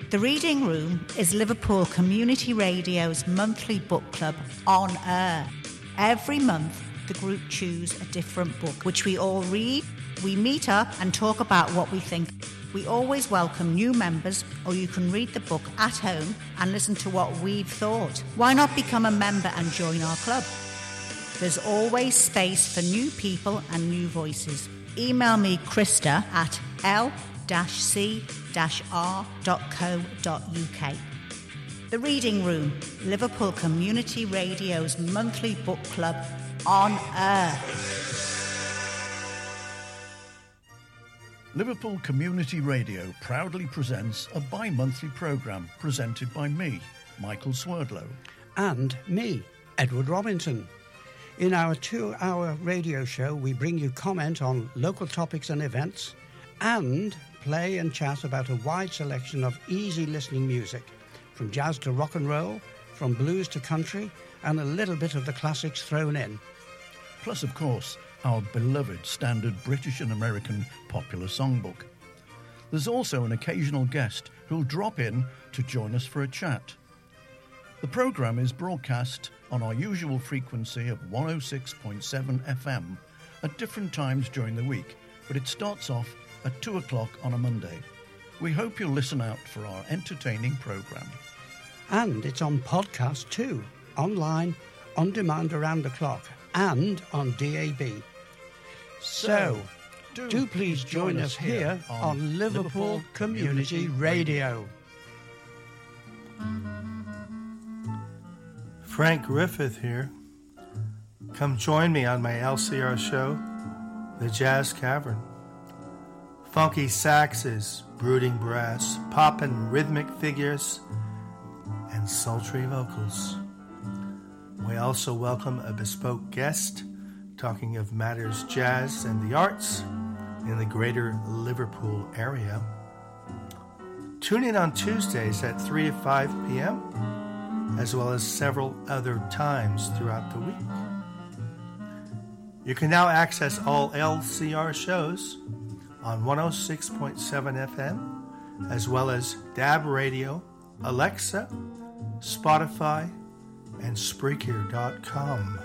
The Reading Room is Liverpool Community Radio's monthly book club on air. Every month, the group choose a different book, which we all read. We meet up and talk about what we think. We always welcome new members, or you can read the book at home and listen to what we've thought. Why not become a member and join our club? There's always space for new people and new voices. Email me, Krista, at l-c-r.co.uk. The Reading Room, Liverpool Community Radio's monthly book club on air. Liverpool Community Radio proudly presents a bi-monthly programme presented by me, Michael Swerdlow. And me, Edward Robinson. In our 2-hour radio show, we bring you comment on local topics and events and play and chat about a wide selection of easy listening music, from jazz to rock and roll, from blues to country, and a little bit of the classics thrown in. Plus, of course, our beloved standard British and American popular songbook. There's also an occasional guest who'll drop in to join us for a chat. The programme is broadcast on our usual frequency of 106.7 FM at different times during the week, but it starts off at 2 o'clock on a Monday. We hope you'll listen out for our entertaining programme. And it's on podcast too, online, on demand around the clock, and on DAB. So, do please join us here on Liverpool Community Radio. Frank Griffith here. Come join me on my LCR show, The Jazz Cavern. Funky saxes, brooding brass, poppin' rhythmic figures, and sultry vocals. We also welcome a bespoke guest talking of matters jazz and the arts in the greater Liverpool area. Tune in on Tuesdays at 3 to 5 p.m., as well as several other times throughout the week. You can now access all LCR shows on 106.7 FM, as well as DAB Radio, Alexa, Spotify, and Spreaker.com.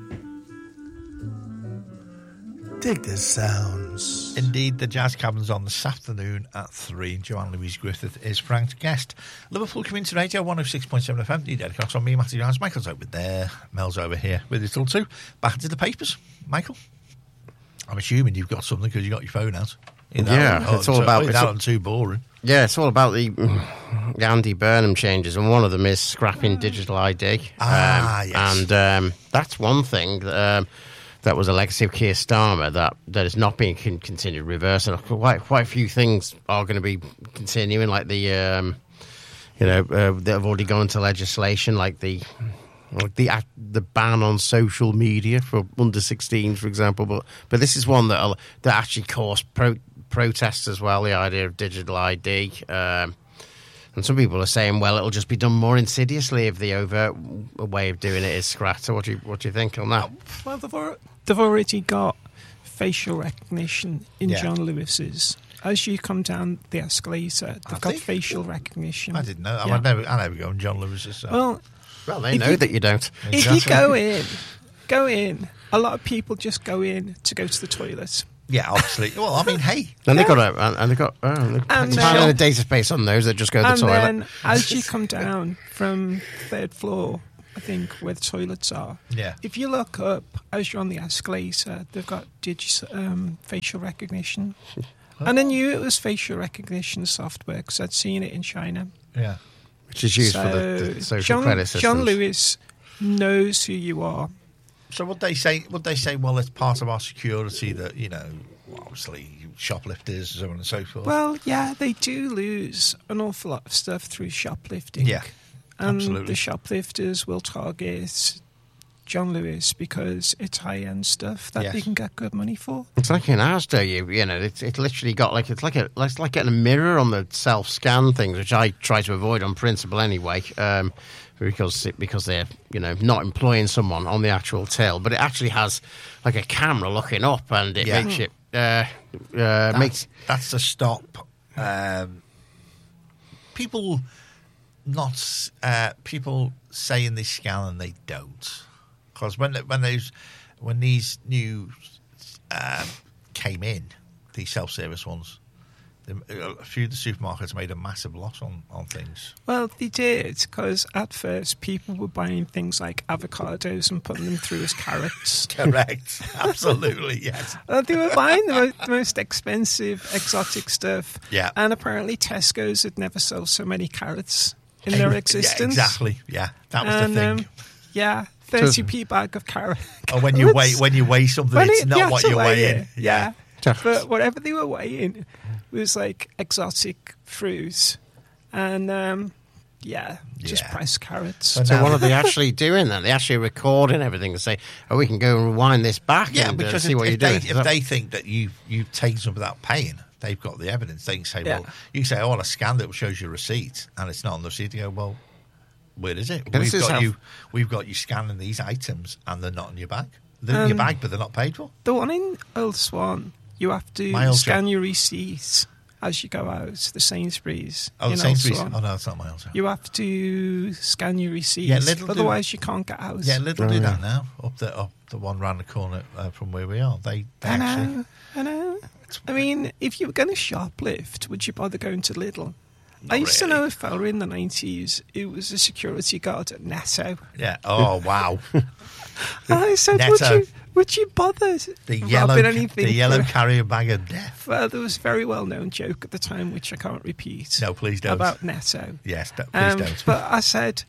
Dig the sounds. Indeed, the Jazz Cavern's on this afternoon at 3. Joanne Louise Griffith is Frank's guest. Liverpool Community Radio, 106.7 FM. You Derek Cox on me, Matthew Jones. Michael's over there. Mel's over here with us till 2. Back into the papers. Michael, I'm assuming you've got something because you got your phone out. It's all about... It's not too boring. Yeah, it's all about the Andy Burnham changes, and one of them is scrapping digital ID. Yes. And that's one thing that was a legacy of Keir Starmer that is not being continued. Reverse, and quite a few things are going to be continuing, like the that have already gone into legislation, like the ban on social media for under 16s, for example. But this is one that actually caused protests as well. The idea of digital ID. And some people are saying, well, it'll just be done more insidiously if the overt way of doing it is scrapped. So what do you think on that? Well, they've already got facial recognition in John Lewis's. As you come down the escalator, they've got facial recognition. I didn't know. Yeah. I never go on John Lewis's. So. Well, they know that you don't. If you go in. A lot of people just go in to go to the toilet. Yeah, obviously. Well, I mean, hey. And they've got a database on those that just go to the toilet. And then as you come down from third floor, I think, where the toilets are, if you look up as you're on the escalator, they've got facial recognition. And I knew it was facial recognition software because I'd seen it in China. Yeah. Which is used for the social credit systems. John Lewis knows who you are. So would they say, well, it's part of our security that, obviously shoplifters, so on and so forth? Well, yeah, they do lose an awful lot of stuff through shoplifting. Yeah, absolutely. The shoplifters will target John Lewis because it's high-end stuff that they can get good money for. It's like in Asda, it's literally got it's like getting a mirror on the self-scan things, which I try to avoid on principle anyway. Because they're not employing someone on the actual till, but it actually has like a camera looking up, and it makes it that's to stop people saying they scan and they don't, because when these new came in, these self-service ones, a few of the supermarkets made a massive loss on things. Well, they did, because at first people were buying things like avocados and putting them through as carrots. Correct. Absolutely, yes. They were buying the most expensive, exotic stuff. Yeah. And apparently Tesco's had never sold so many carrots in their existence. Yeah, exactly. Yeah, that was the thing. 30p bag of carrots. Or when you weigh something, it's not what you're weighing. Yeah. But whatever they were weighing was like exotic fruit and just pressed carrots. So what are they actually doing then? They actually recording everything and say, we can go and rewind this back and because see what you're doing. If they think that you've taken something without paying, they've got the evidence. They can say, well, you can say, I scanned it, it shows your receipt, and it's not on the receipt. You go, well, where is it? We've got you scanning these items, and they're not in your bag. They're in your bag, but they're not paid for. The one in Old Swan, you have to scan your receipts as you go out. The Sainsbury's. Oh, the Sainsbury's. Oh, no, it's not Miles. You have to scan your receipts. Otherwise, you can't get out. Yeah, Lidl do that now. Up the one round the corner from where we are. They actually. I know. I mean, if you were going to shoplift, would you bother going to Lidl? I used to know a fella in the 90s who was a security guard at Netto. Yeah. Oh, wow. And I said, would you bother the anything? The yellow carrier bag of death. Well, there was a very well-known joke at the time, which I can't repeat. No, please don't. About Netto. Yes, please don't. But I said,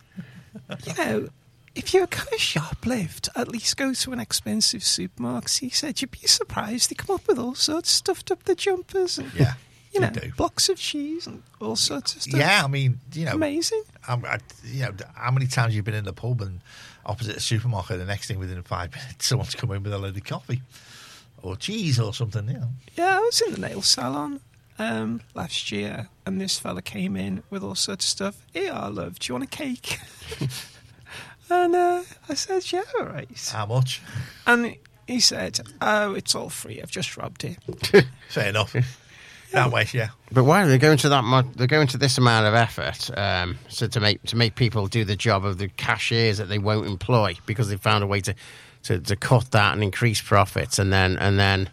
if you're going to shoplift, at least go to an expensive supermarket. He said, you'd be surprised. They come up with all sorts stuffed up the jumpers. And, blocks of cheese and all sorts of stuff. Yeah, I mean, amazing. How many times have you been in the pub and opposite a supermarket, the next thing within 5 minutes, someone's come in with a load of coffee or cheese or something, Yeah, I was in the nail salon last year, and this fella came in with all sorts of stuff. Hey, love, do you want a cake? And I said, yeah, all right. How much? And he said, oh, it's all free. I've just robbed it. Fair enough. That way, yeah. But why are they going to that much? They're going to this amount of effort, so to make people do the job of the cashiers that they won't employ because they found a way to cut that and increase profits, and then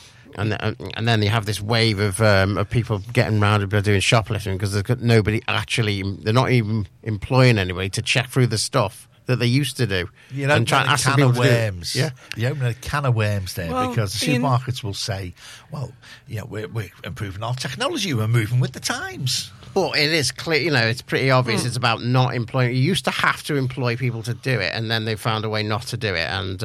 you have this wave of people getting round about doing shoplifting because there's nobody actually. They're not even employing anybody to check through the stuff that they used to do. You know, a can of worms. Yeah, you open a can of worms there because the supermarkets will say, "Well, we're improving our technology. We're moving with the times." But it is clear, it's pretty obvious. It's about not employing. You used to have to employ people to do it, and then they found a way not to do it. And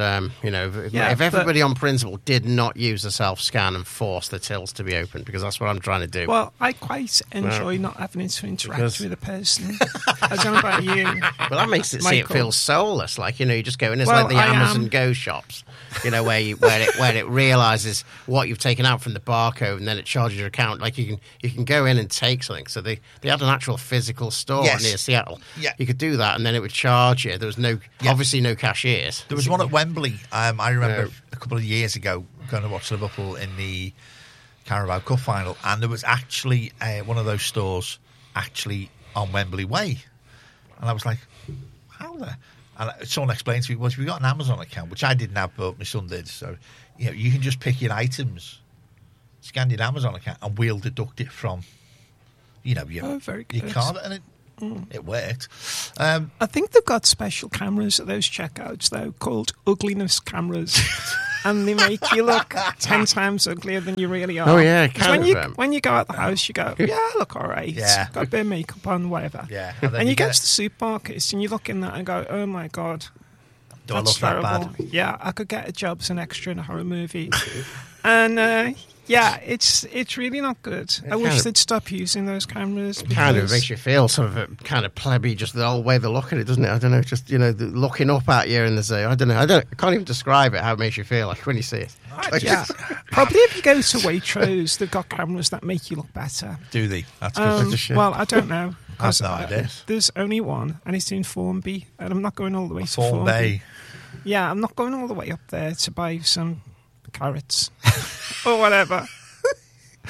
if everybody on principle did not use the self-scan and force the tills to be open, because that's what I'm trying to do. Well, I quite enjoy not having to interact with a person. I don't know about you. Well, that makes it feel soulless. Like you just go in. It's like the Amazon Go shops, where it realizes what you've taken out from the barcode, and then it charges your account. Like you can go in and take something. So they had an actual physical store near Seattle. Yeah. You could do that, and then it would charge you. There was obviously no cashiers. There was one at Wembley. I remember a couple of years ago going to watch Liverpool in the Carabao Cup final, and there was actually one of those stores actually on Wembley Way, and I was like, how there? And someone explained to me, well, we got an Amazon account, which I didn't have, but my son did. So you can just pick your items, scan your Amazon account, and we'll deduct it from your card, and it worked. I think they've got special cameras at those checkouts, though, called ugliness cameras. And they make you look 10 times uglier than you really are. Oh, yeah. When you go out the house, you go, I look all right. Yeah. Got a bit of makeup on, whatever. Yeah. And you get to the supermarkets and you look in that and go, oh, my God. Do I look that bad? Yeah, I could get a job as an extra in a horror movie. And... it's really not good. I wish they'd stop using those cameras. It kind of makes you feel sort of kind of plebby, just the whole way they look at it, doesn't it? I don't know, just looking up at you and I don't know. I can't even describe it how it makes you feel like when you see it. Probably if you go to Waitrose, they've got cameras that make you look better. Do they? That's good. Well, I don't know. That's no idea. There's only one, and it's in Formby, and I'm not going all the way to Formby. Yeah, I'm not going all the way up there to buy some carrots or whatever.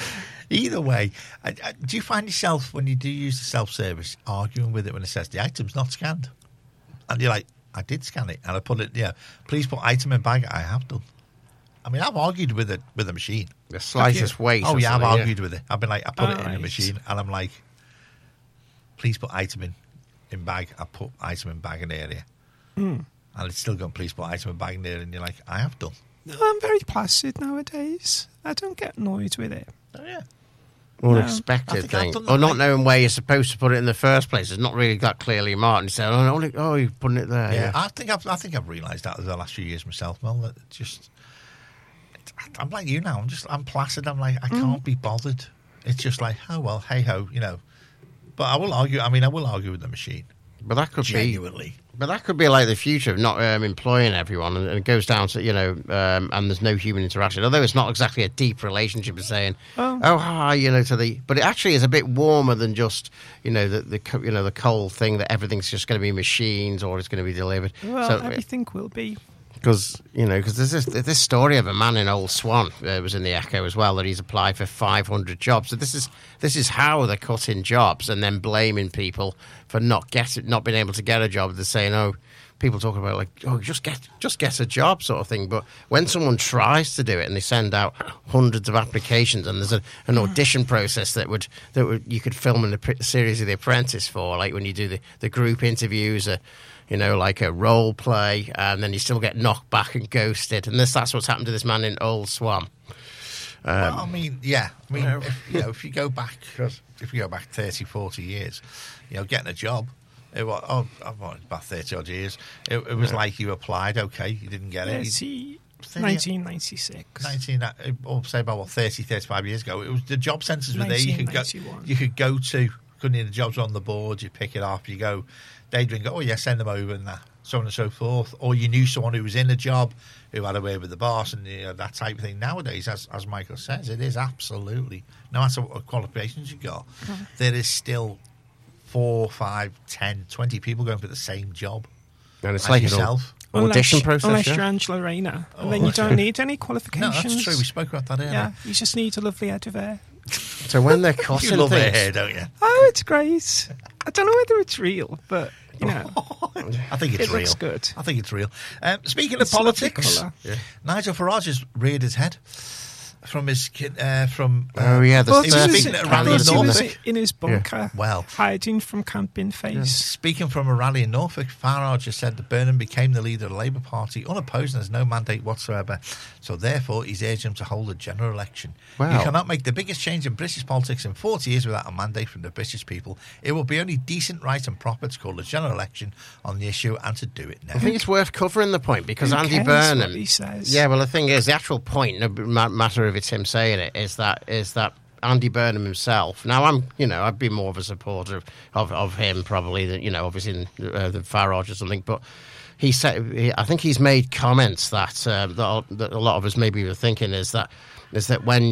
Either way, do you find yourself, when you do use the self-service, arguing with it when it says the item's not scanned? And you're like, I did scan it, and I put it, please put item in bag. I have done. I mean, I've argued with the machine. The slightest weight. Oh, yeah, I've argued with it. I've been like, I put it in the machine, and I'm like, please put item in bag. I put item in bag in area. And it's still going, please put item in bag in area. And you're like, I have done. No, I'm very placid nowadays. I don't get annoyed with it. Oh, yeah. Unexpected thing. Or not knowing where you're supposed to put it in the first place. It's not really that clearly marked. You say, oh, you're putting it there. Yeah. I think I've realised that over the last few years myself, Mel, that just... I'm like you now. I'm placid. I'm like, I can't be bothered. It's just like, oh, well, hey-ho, But I will argue. I mean, I will argue with the machine. But that could genuinely. But that could be like the future of not employing everyone, and it goes down to and there's no human interaction. Although it's not exactly a deep relationship of saying, hi, to the. But it actually is a bit warmer than just the cold thing that everything's just going to be machines or it's going to be delivered. Well, so, everything will be. Because there's this story of a man in Old Swan was in the Echo as well, that he's applied for 500 jobs. So this is how they're cutting jobs and then blaming people for not being able to get a job. They're saying, people talk about just get a job sort of thing. But when someone tries to do it and they send out hundreds of applications, and there's an audition process that would you could film in the series of The Apprentice for, like when you do the group interviews. Like a role play, and then you still get knocked back and ghosted. And that's what's happened to this man in Old Swan. Well, I mean, yeah. I mean, if you go back 30, 40 years, getting a job, about 30-odd years, it was like you applied, okay, you didn't get it. 1996. Say about 30, 35 years ago, it was the job centres were there. You could go to, couldn't you? The jobs were on the board, you pick it up, you go... They'd ring, send them over and that, so on and so forth. Or you knew someone who was in a job who had a way with the boss and that type of thing. Nowadays, as Michael says, it is absolutely, no matter what qualifications you got, there is still 4, 5, 10, 20 people going for the same job. And it's like yourself. Audition process. Unless you're Angela Rayner. And then you don't need any qualifications. No, that's true. We spoke about that earlier. Yeah, you just need a lovely head of hair. So when they're cutting you love things, their hair, don't you? Oh, it's great. I don't know whether it's real, but I think it's real. Looks good. I think it's real. Speaking of politics, Nigel Farage has reared his head from his he was speaking at a rally in Norfolk in his bunker, hiding from Camping Face. Speaking from a rally in Norfolk, Farage has said that Burnham became the leader of the Labour Party unopposed and has no mandate whatsoever. So therefore, he's urged him to hold a general election. Wow. You cannot make the biggest change in British politics in 40 years without a mandate from the British people. It will be only decent, right and proper to call a general election on the issue and to do it now. I think it's worth covering the point because Andy Burnham. What he says. Yeah, well, the thing is, the actual point, no matter if it's him saying it, is that Andy Burnham himself. Now, I'd be more of a supporter of him probably than obviously than Farage or something, but. He said, I think he's made comments that a lot of us maybe were thinking is that when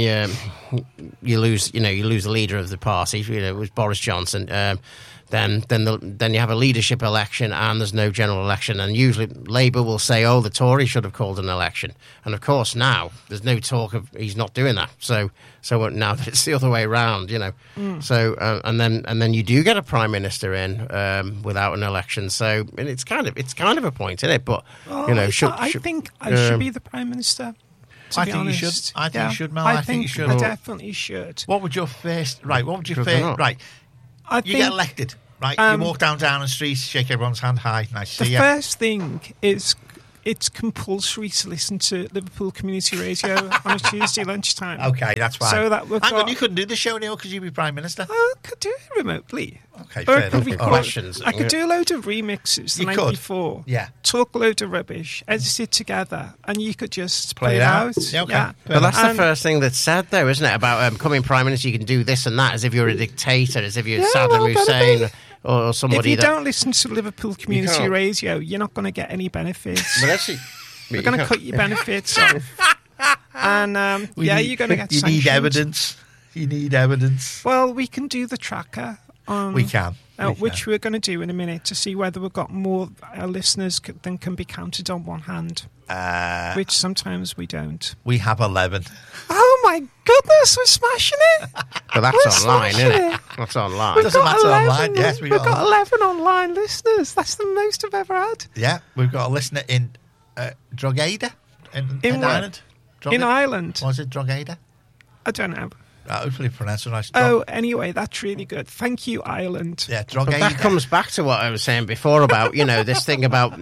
you lose the leader of the party, it was Boris Johnson, then you have a leadership election and there's no general election, and usually Labour will say, the Tories should have called an election, and of course now there's no talk of he's not doing that. So now that it's the other way around, So and then you do get a prime minister in without an election. So and it's kind of a point, isn't it? But I think I should be the prime minister. I think you should. I think you should, Mel. I think you should. I definitely should. What would your first? Right. What would your first? Right. You get elected. Right. You walk down Downing Street, shake everyone's hand. Hi. Nice to see you. The first thing is. It's compulsory to listen to Liverpool Community Radio on a Tuesday lunchtime. Okay, that's fine. So that Hang on, you couldn't do the show anymore because you'd be Prime Minister? I could do it remotely. Okay, fair enough. Questions. I could do a load of remixes the night before. Yeah. Talk a load of rubbish, edit it together, and you could just play it out. Yeah, okay. Yeah. But that's the first thing that's said, though, isn't it? About becoming Prime Minister, you can do this and that, as if you're a dictator, as if you're Saddam Hussein. Or somebody if you don't listen to Liverpool Community Radio, you're not going to get any benefits. But actually... We're going to cut your benefits off. And, you're going to get You need evidence. Well, we can do the tracker. We can. which we're going to do in a minute to see whether we've got more listeners than can be counted on one hand, which sometimes we don't. We have 11. Oh my goodness, we're smashing it! But that's online, isn't it? That's online. Doesn't matter online. Yes, we've got 11 online listeners. That's the most I've ever had. Yeah, we've got a listener in Drogheda in Ireland. In Ireland. Was it Drogheda? I don't know. Hopefully pronounced nice. Anyway, that's really good. Thank you, Ireland. Yeah, Drogheda. But that comes back to what I was saying before about, this thing about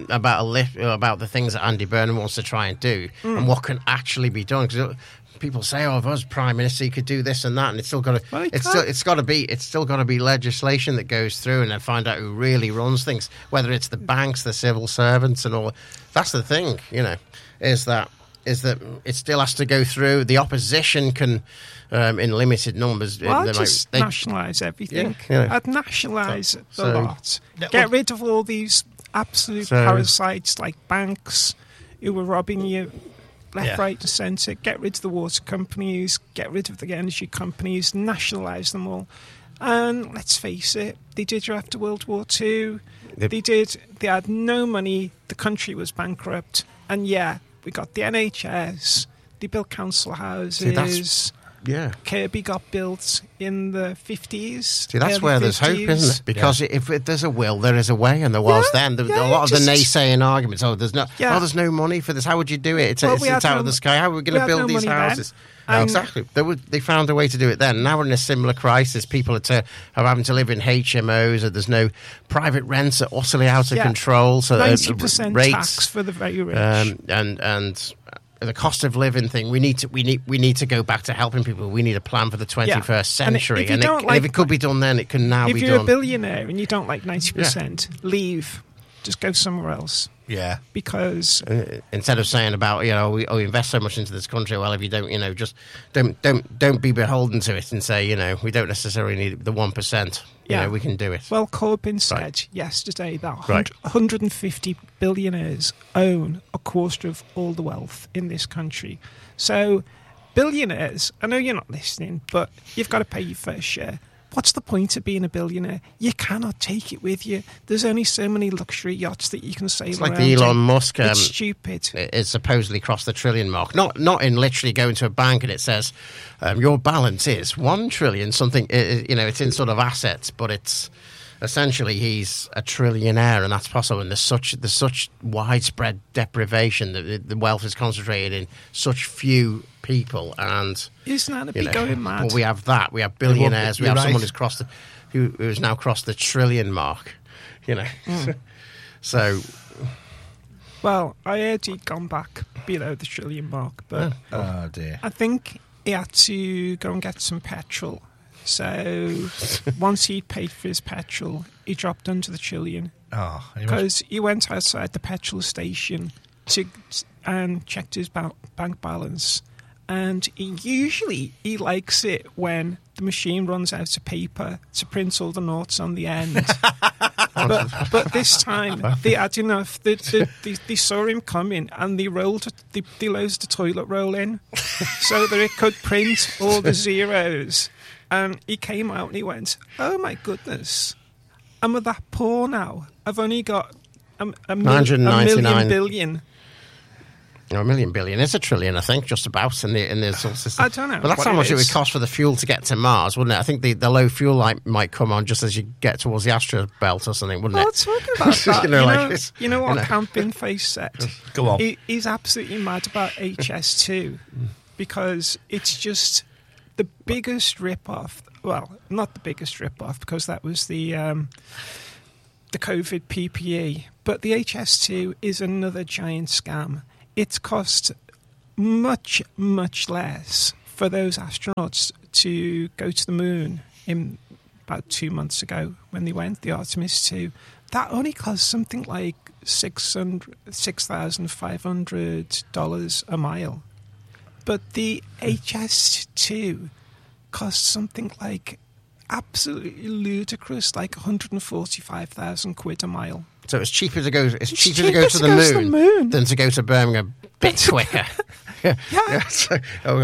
the things that Andy Burnham wants to try and do and what can actually be done. Because people say, "Oh, if I was Prime Minister, he could do this and that," and it's still got to. It's still got to be legislation that goes through, and then find out who really runs things. Whether it's the banks, the civil servants, and all. That's the thing, is that it still has to go through. The opposition can. In limited numbers. Well, I'd just nationalise everything. I'd nationalise a lot. Get rid of all these absolute parasites like banks who were robbing you left, right and centre. Get rid of the water companies. Get rid of the energy companies. Nationalise them all. And let's face it, they did after World War II. They had no money. The country was bankrupt. And we got the NHS. They built council houses. Kirby got built in the 50s. See, that's where there's hope, isn't it? Because if there's a will, there is a way, and there was then. A lot of the naysaying arguments, there's no money for this. How would you do it? It's out of the sky. How are we going to build these houses? Exactly. They found a way to do it then. Now we're in a similar crisis. People are having to live in HMOs, and there's no private rents are utterly out of control. So 90% rates, tax for the very rich. And the cost of living thing, we need to go back to helping people. We need a plan for the 21st century, and if it could be done then, it can now be done. If you're a billionaire and you don't like 90%, leave. Just go somewhere else. Yeah. Because instead of saying about we invest so much into this country, well, if you don't, just don't be beholden to it and say we don't necessarily need the 1%. We can do it. Well, Corbyn said yesterday that 150 billionaires own a quarter of all the wealth in this country. So, billionaires, I know you're not listening, but you've got to pay your first share. What's the point of being a billionaire? You cannot take it with you. There's only so many luxury yachts that you can sail around. It's like the Elon Musk. It's stupid. It's supposedly crossed the trillion mark. Not in literally going to a bank and it says your balance is 1 trillion something. It's in sort of assets, but it's essentially he's a trillionaire, and that's possible. And there's such widespread deprivation that the wealth is concentrated in such few people, and isn't that a bit going mad? Well, we have that. We have billionaires. We have someone who's now crossed the trillion mark. So. Well, I heard he'd gone back below the trillion mark, but oh dear. I think he had to go and get some petrol. So once he'd paid for his petrol, he dropped under the trillion. Because he went outside the petrol station and checked his bank balance. And he likes it when the machine runs out of paper to print all the noughts on the end. but this time they had enough. They saw him coming and they loaded the toilet roll in so that it could print all the zeros. And he came out and he went, "Oh my goodness, am I that poor now? I've only got a million billion." A million billion is a trillion, I think, just about in the solar system. I don't know. But that's how much it would cost for the fuel to get to Mars, wouldn't it? I think the low fuel light might come on just as you get towards the asteroid belt or something, wouldn't it? Talking about that, you know what Camping Face said? Go on. He's absolutely mad about HS2 because it's just the biggest rip-off. Well, not the biggest rip-off because that was the COVID PPE, but the HS2 is another giant scam. It's cost much, much less for those astronauts to go to the moon in about 2 months ago when they went, the Artemis 2. That only cost something like $6,500 a mile. But the HS2 cost something like absolutely ludicrous, like 145,000 quid a mile. So it's cheaper to go. It's cheaper to go to the moon than to go to Birmingham a bit quicker. So,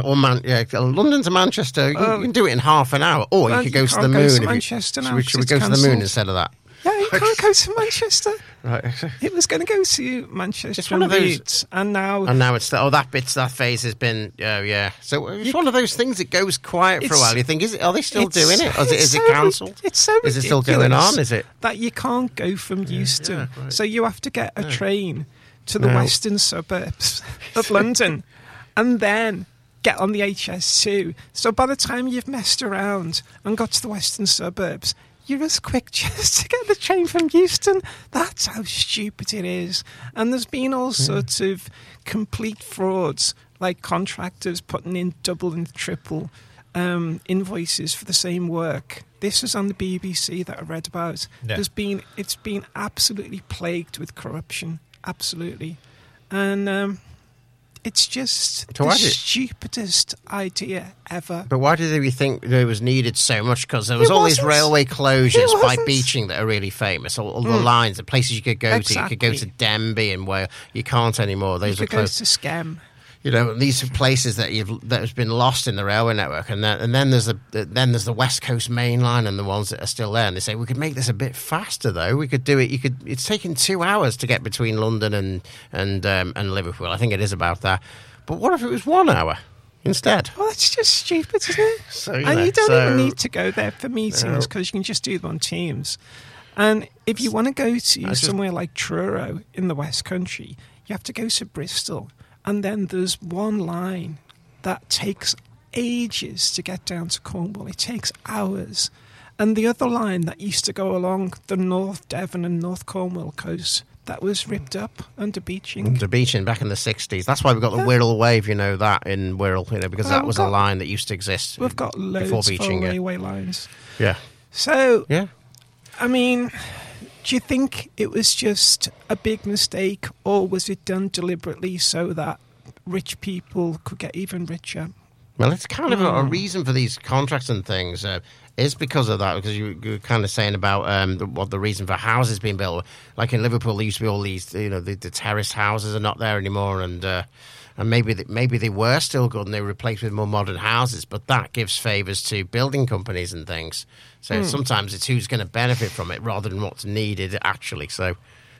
London to Manchester, you can do it in half an hour, or you could go to the moon. Should we go to the moon instead of that? Yeah, you can't go to Manchester. Right. It was going to go to Manchester. It's one of those, and now it's that phase has been. So it's one of those things that goes quiet for a while. You think, are they still doing it? Or is it cancelled? It's so ridiculous. Is it still going on? Is it that you can't go from Euston? So you have to get a train to the western suburbs of London, and then get on the HS2. So by the time you've messed around and got to the western suburbs, you're as quick just to get the train from Euston. That's how stupid it is. And there's been all sorts of complete frauds, like contractors putting in double and triple invoices for the same work. This was on the BBC that I read about. Yeah. It's been absolutely plagued with corruption, absolutely. And it's just the stupidest idea ever. But why did we think there was needed so much? Because there was all these railway closures by Beeching that are really famous. All the lines, the places you could go to. You could go to Denby and where you can't anymore. Those you are could closed. Go to Skem. You know, these are places that has been lost in the railway network, and then there's the West Coast Main Line and the ones that are still there. And they say we could make this a bit faster, though. We could do it. It's taken 2 hours to get between London and Liverpool. I think it is about that. But what if it was 1 hour instead? Well, that's just stupid, isn't it? You don't even need to go there for meetings because you can just do them on Teams. And if you want to go to somewhere like Truro in the West Country, you have to go to Bristol. And then there's one line that takes ages to get down to Cornwall. It takes hours. And the other line that used to go along the North Devon and North Cornwall coast, that was ripped up under Beeching. Under Beeching back in the 60s. That's why we've got the Wirral Wave, that in Wirral, because that was a line that used to exist. We've got loads of railway lines. Yeah. So, I mean, do you think it was just a big mistake, or was it done deliberately so that rich people could get even richer? Well, it's kind of a reason for these contracts and things is because of that, because you were kind of saying about what the reason for houses being built. Like in Liverpool, there used to be all these, the terraced houses are not there anymore, and maybe they were still good and they were replaced with more modern houses, but that gives favours to building companies and things. So sometimes it's who's going to benefit from it rather than what's needed actually. So,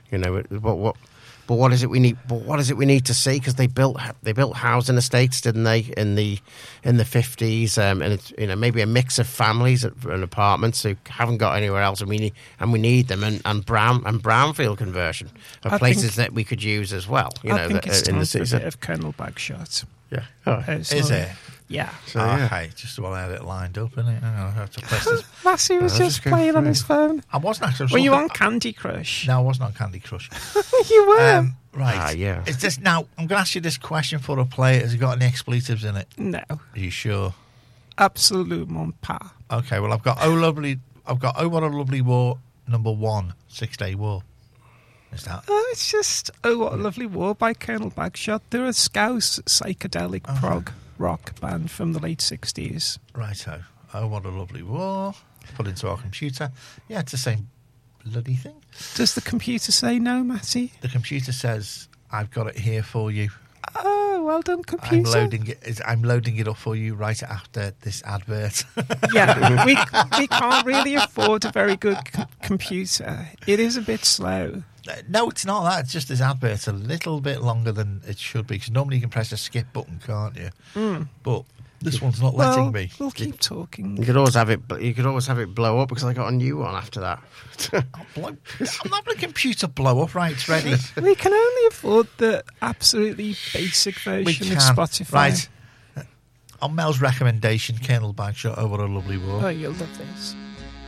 but what is it we need? But what is it we need to see? Because they built housing estates, didn't they, in the 50s? And it's maybe a mix of families and apartments who haven't got anywhere else, and we need them. And brownfield conversion of places that we could use as well. I think it's time for a bit of Colonel Bagshot. Yeah, is it? Yeah. So, hey, just while I had it lined up, innit? I have to press this. Massey was just playing on his phone. I wasn't actually. Were you on Candy Crush? No, I wasn't on Candy Crush. You were. Right. Yeah. Is this now? I'm going to ask you this question for a play. Has it got any expletives in it? No. Are you sure? Absolument pas. Okay. Well, I've got Oh What a Lovely War #1, 6 Day War. Is that? It's just Oh What a Lovely War by Colonel Bagshot. They're a Scouse psychedelic prog rock band from the late 60s. Righto. Oh What a Lovely War. Put into our computer. Yeah, it's the same bloody thing. Does the computer say no, Matty? The computer says, I've got it here for you. Oh, well done, computer. I'm loading it up for you right after this advert. Yeah, we can't really afford a very good computer. It is a bit slow. No, it's not that. It's just this advert's a little bit longer than it should be, because normally you can press a skip button, can't you? But this one's not letting me. We'll keep talking. You could always have it blow up, because I got a new one after that. I'm not having a computer blow up. Right, it's ready. We can only afford the absolutely basic version of Spotify. Right. On Mel's recommendation, Colonel Bagshot, Oh What a Lovely War. Oh, you'll love this.